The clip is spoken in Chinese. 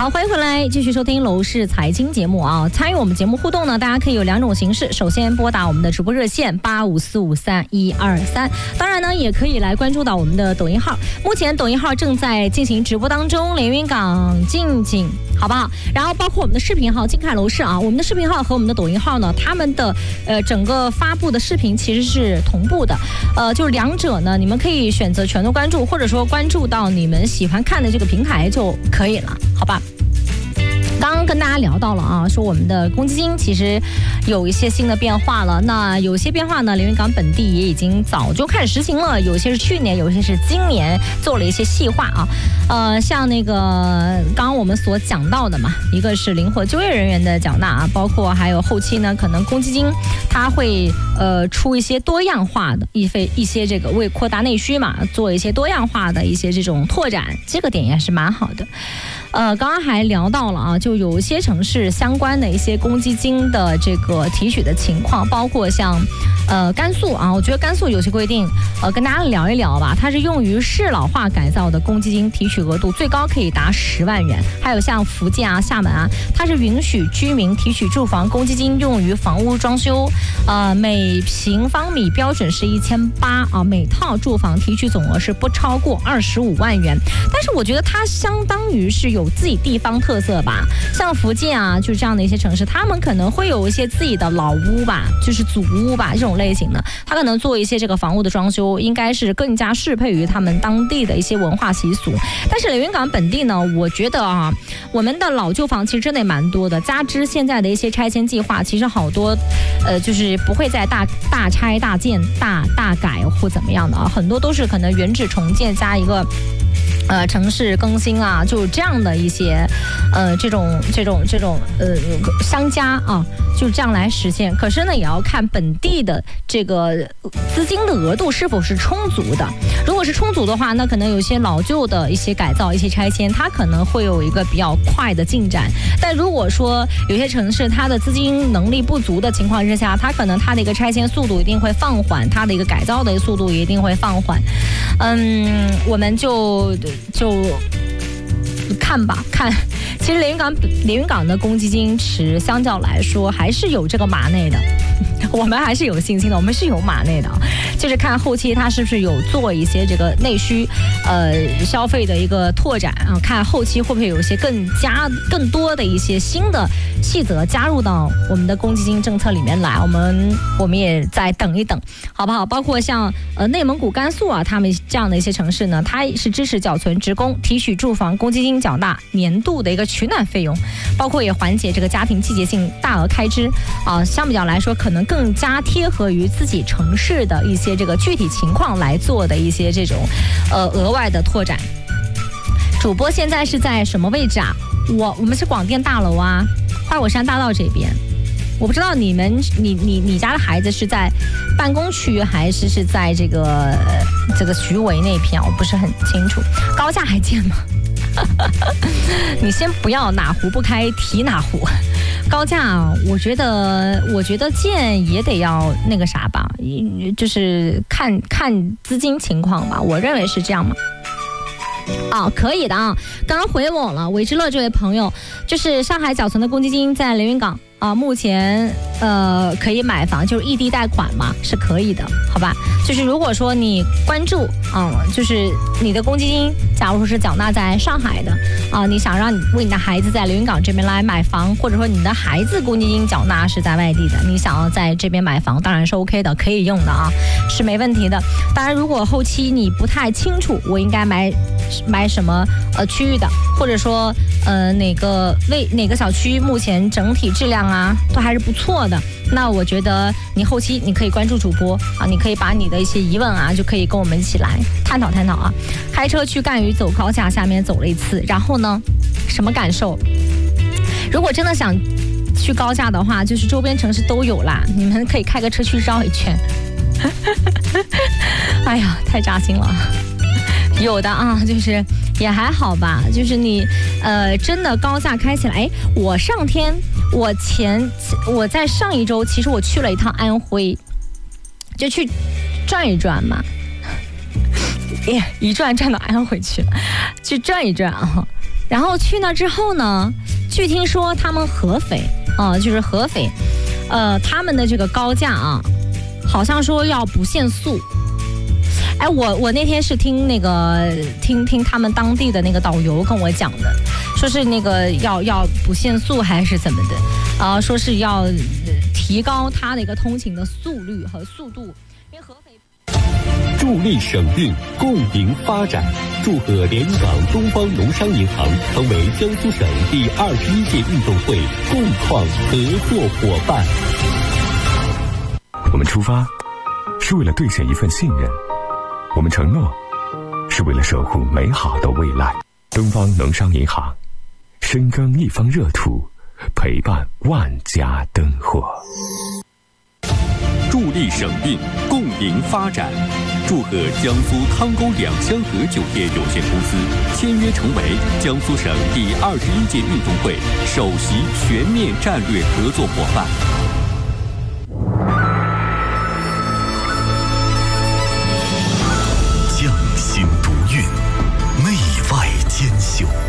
好，欢迎回来，继续收听楼市财经节目啊。参与我们节目互动呢，大家可以有2种形式。首先拨打我们的直播热线85453123，当然呢，也可以来关注到我们的抖音号。目前抖音号正在进行直播当中，连云港静静，好不好？然后包括我们的视频号金凯楼市啊，我们的视频号和我们的抖音号呢，他们的整个发布的视频其实是同步的，就是两者呢，你们可以选择全都关注，或者说关注到你们喜欢看的这个平台就可以了，好吧？刚刚跟大家聊到了啊，说我们的公积金其实有一些新的变化了。那有些变化呢，连云港本地也已经早就开始实行了，有些是去年，有些是今年做了一些细化啊。像那个刚刚我们所讲到的嘛，一个是灵活就业人员的缴纳啊，包括还有后期呢，可能公积金它会出一些多样化的一些这个为扩大内需嘛，做一些多样化的一些这种拓展，这个点也是蛮好的。刚刚还聊到了啊，就有一些城市相关的一些公积金的这个提取的情况，包括像甘肃啊，我觉得甘肃有些规定，跟大家聊一聊吧。它是用于适老化改造的公积金提取额度最高可以达10万元，还有像福建啊、厦门啊，它是允许居民提取住房公积金用于房屋装修，每平方米标准是1800啊，每套住房提取总额是不超过25万元。但是我觉得它相当于是有自己地方特色吧，像福建啊，就这样的一些城市，他们可能会有一些自己的老屋吧，就是祖屋吧这种类型的，他可能做一些这个房屋的装修，应该是更加适配于他们当地的一些文化习俗。但是连云港本地呢，我觉得啊，我们的老旧房其实真的蛮多的，加之现在的一些拆迁计划，其实好多就是不会再大拆大建大改或怎么样的啊，很多都是可能原址重建加一个城市更新啊，就这样的一些这种相加啊，就这样来实现。可是呢，也要看本地的这个资金的额度是否是充足的。如果是充足的话，那可能有些老旧的一些改造、一些拆迁，它可能会有一个比较快的进展。但如果说有些城市它的资金能力不足的情况之下，它可能它的一个拆迁速度一定会放缓，它的一个改造的速度也一定会放缓。我们就看吧，看，其实连云港的公积金池相较来说还是有这个码内的，我们还是有信心的，我们是有码内的，就是看后期它是不是有做一些这个内需消费的一个拓展啊，看后期会不会有一些更多的一些新的细则加入到我们的公积金政策里面来，我们也再等一等，好不好？包括像内蒙古、甘肃啊，他们这样的一些城市呢，它是支持缴存职工提取住房公积金缴纳年度的一个取暖费用，包括也缓解这个家庭季节性大额开支啊，相比较来说可能更加贴合于自己城市的一些这个具体情况来做的一些这种额外的拓展。主播现在是在什么位置啊？我们是广电大楼啊，花果山大道这边。我不知道你家的孩子是在办公区还是在这个徐围那片，我不是很清楚。高架还建吗？你先不要哪壶不开提哪壶。高架我觉得建也得要那个啥吧，就是看资金情况吧，我认为是这样嘛。可以的啊。刚刚回我了，韦之乐这位朋友，就是上海缴存的公积金在连云港啊，目前可以买房，就是异地贷款嘛，是可以的，好吧？就是如果说你关注就是你的公积金，假如说是缴纳在上海的啊，你想让你为你的孩子在连云港这边来买房，或者说你的孩子公积金缴纳是在外地的，你想要在这边买房，当然是 OK 的，可以用的啊，是没问题的。当然，如果后期你不太清楚我应该买什么区域的，或者说哪个小区目前整体质量啊都还是不错的，那我觉得你后期你可以关注主播啊，你可以把你的一些疑问啊就可以跟我们一起来探讨啊。开车去赣榆走高架下面走了一次，然后呢什么感受？如果真的想去高架的话，就是周边城市都有啦，你们可以开个车去绕一圈。哎呀，太扎心了。有的啊，就是也还好吧，就是你真的高架开起来。我在上一周其实我去了一趟安徽，就去转一转嘛，一转到安徽去了，去转一转啊。 然后去那之后呢，据听说他们合肥就是合肥，他们的这个高架啊，好像说要不限速。哎，我那天是听那个听他们当地的那个导游跟我讲的，说是那个要不限速还是怎么的，说是要提高它的一个通勤的速率和速度，因为合肥。 助力省运，共赢发展。祝贺连云港东方农商银行成为江苏省第21届运动会共创合作伙伴。 我们出发是为了兑现一份信任，我们承诺是为了守护美好的未来。东方农商银行，深耕一方热土，陪伴万家灯火。 助力省运，共赢发展。祝贺江苏汤沟两香河酒店有限公司签约成为江苏省第21届运动会首席全面战略合作伙伴。